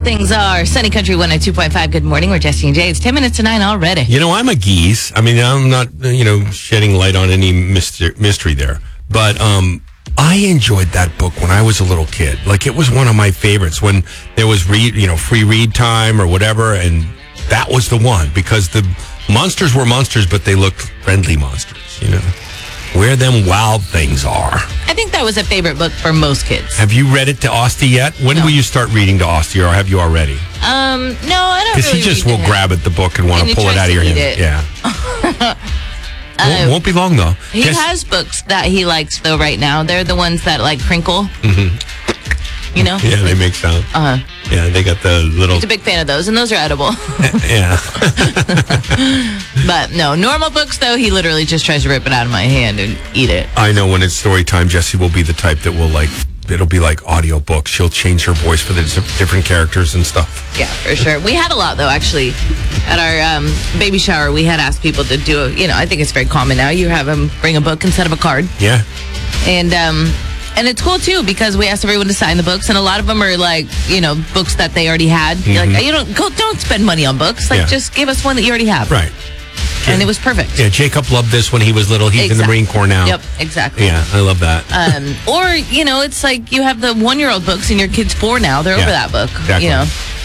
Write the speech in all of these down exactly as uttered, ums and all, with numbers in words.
things are. Sunny Country one oh two point five. Good morning. We're Jesse and Jay. It's ten minutes to nine already. You know, I'm a geese. I mean, I'm not, you know, shedding light on any mystery, mystery there. But um, I enjoyed that book when I was a little kid. Like, it was one of my favorites when there was, read, you know, free read time or whatever. And that was the one because the monsters were monsters, but they looked friendly monsters, you know. Where them wild things are. I think that was a favorite book for most kids. Have you read it to Austin yet? When No. will you start reading to Austin, or have you already? Um, no, I don't Because really he just read will to grab at the book and want And to he pull it tries out of to your eat hand. it. Yeah. Uh, won't, won't be long, though. He Guess- has books that he likes, though, right now. They're the ones that, like, crinkle. Mm-hmm. You know? Yeah, they make sound. Uh-huh. Yeah, they got the little... He's a big fan of those, and those are edible. Yeah. But, no, normal books, though, he literally just tries to rip it out of my hand and eat it. I know when it's story time, Jessie will be the type that will, like, it'll be like audio books. She'll change her voice for the different characters and stuff. Yeah, for sure. We had a lot, though, actually. At our um, baby shower, we had asked people to do, a, you know, I think it's very common now. You have them bring a book instead of a card. Yeah. And um, and it's cool, too, because we asked everyone to sign the books, and a lot of them are, like, you know, books that they already had. Mm-hmm. You're like, you don't, go, don't spend money on books. Like, Yeah. just give us one that you already have. Right. And it was perfect. Yeah, Jacob loved this when he was little. He's in the Exactly. Marine Corps now. Yep, exactly. Yeah, I love that. Um, or, you know, it's like you have the one-year-old books, and your kid's four now. They're Yeah, over that book, exactly. you know.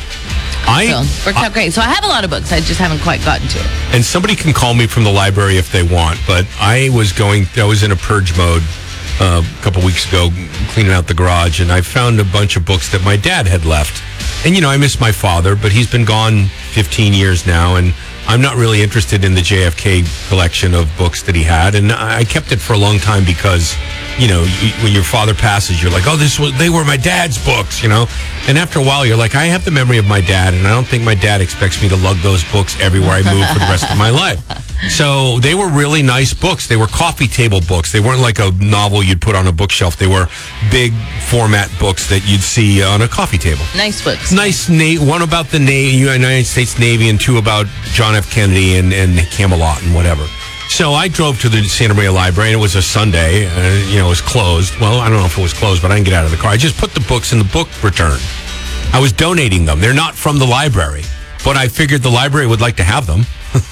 I, So, worked out great. So I have a lot of books. I just haven't quite gotten to it. and somebody can call me from the library if they want, but I was going, I was in a purge mode uh, a couple weeks ago, cleaning out the garage, and I found a bunch of books that my dad had left. And, you know, I miss my father, but he's been gone fifteen years now, and I'm not really interested in the J F K collection of books that he had. And I kept it for a long time because, you know, you, when your father passes, you're like, oh, this was, they were my dad's books, you know? And after a while, you're like, I have the memory of my dad, and I don't think my dad expects me to lug those books everywhere I move for the rest of my life. So they were really nice books. They were coffee table books. They weren't like a novel you'd put on a bookshelf. They were big format books that you'd see on a coffee table. Nice books. Nice, na- one about the Na- United States Navy and two about John F. Kennedy and, and Camelot and whatever. So I drove to the Santa Maria Library, and it was a Sunday. Uh, you know, it was closed. Well, I don't know if it was closed, but I didn't get out of the car. I just put the books in the book return. I was donating them. They're not from the library, but I figured the library would like to have them.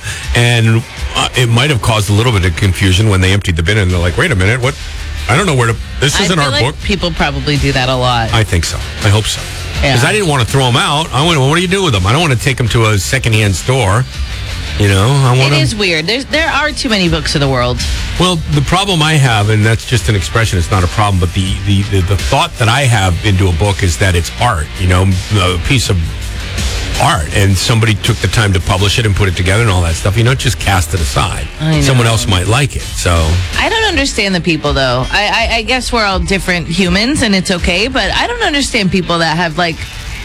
And uh, it might have caused a little bit of confusion when they emptied the bin, and they're like, wait a minute, what? I don't know where to... This isn't I feel our like book. People probably do that a lot. I think so. I hope so. Yeah. Because I didn't want to throw them out. I went, well, what do you do with them? I don't want to take them to a secondhand store. You know, I want It to... is weird. There's there are too many books in the world. Well, the problem I have, and that's just an expression, it's not a problem, but the, the, the, the thought that I have into a book is that it's art, you know, a piece of art, and somebody took the time to publish it and put it together and all that stuff. You don't just cast it aside. I know. Someone else might like it, so... I don't understand the people, though. I, I, I guess we're all different humans, and it's okay, but I don't understand people that have, like,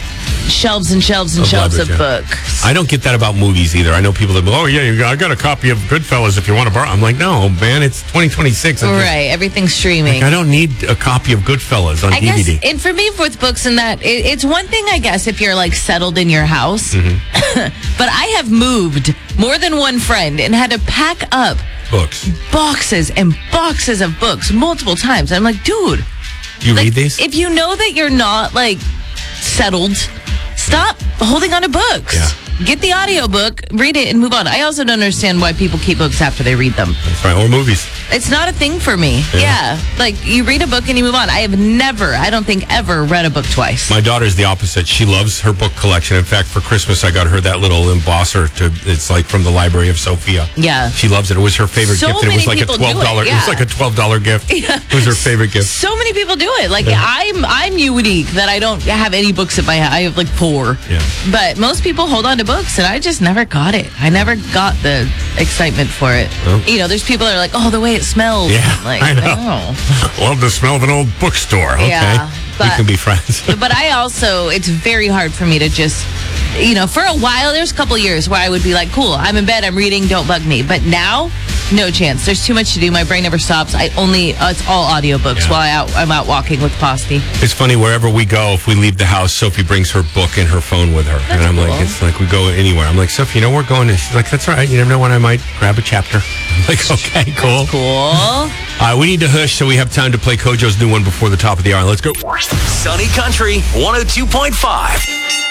shelves and shelves and Of shelves libraries, of yeah. books. I don't get that about movies either. I know people that, oh, yeah, you got, I got a copy of Goodfellas if you want to borrow. I'm like, no, man, it's twenty twenty-six. I'm just- Right, everything's streaming. like, I don't need a copy of Goodfellas on I D V D. guess, and for me, with books and that, it, it's one thing, I guess, if you're, like, settled in your house. Mm-hmm. But I have moved more than one friend and had to pack up Books. boxes and boxes of books multiple times. I'm like, dude, You like, read these? if you know that you're not, like, settled, stop holding on to books. Yeah. Get the audiobook, read it, and move on. I also don't understand why people keep books after they read them. That's right, or movies. It's not a thing for me. Yeah. Yeah. Like, you read a book and you move on. I have never, I don't think ever, read a book twice. My daughter's the opposite. She loves her book collection. In fact, for Christmas, I got her that little embosser. To It's like from the Library of Sophia. Yeah. She loves it. It was her favorite So gift. And it was many like a people do it, twelve dollars. It, yeah. was like a twelve dollars gift. Yeah. It was her favorite gift. So many people do it. Like, I'm I'm unique that I don't have any books at my house. I have like four. Yeah. But most people hold on to books, and I just never got it. I never got the excitement for it. Well. You know, there's people that are like, oh, the way it smells. Yeah, I'm like, I know. no. Love the smell of an old bookstore. Okay. Yeah, we but- can be friends. But I also, it's very hard for me to just, you know, for a while, there's a couple of years where I would be like, cool, I'm in bed, I'm reading, don't bug me. But now, no chance. There's too much to do. My brain never stops. I only, uh, it's all audiobooks Yeah. while I out, I'm out walking with Posty. It's funny, wherever we go, if we leave the house, Sophie brings her book and her phone with her. and I'm cool. like, it's like we go anywhere. I'm like, Sophie, you know, we're going. And she's like, that's all right. You never know when I might grab a chapter. I'm like, okay, cool. Cool. All right, we need to hush so we have time to play Kojo's new one before the top of the hour. Let's go. Sunny Country one oh two point five.